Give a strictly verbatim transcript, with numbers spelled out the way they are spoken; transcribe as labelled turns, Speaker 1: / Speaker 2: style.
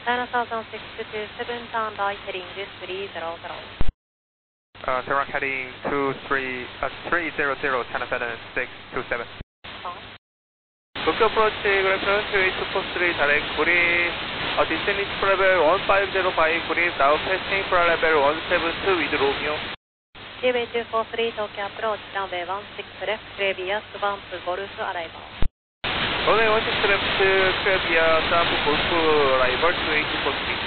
Speaker 1: China Southern six two seven, turn right heading three zero zero.
Speaker 2: Uh, turn right heading two three, uh, three zero zero, China Southern six two seven.
Speaker 3: Tokyo approach, good afternoon, two eight two four three, direct Korea, uh, descending to level one five zero five, Korea, now passing for level one seven two with Romeo.
Speaker 1: two eight two four three, Tokyo approach, runway one six left, Clavia, Swamp, Golf, arrival.
Speaker 3: Runway one six left, Clavia, Swamp, Golf, arrival, two eight two four three.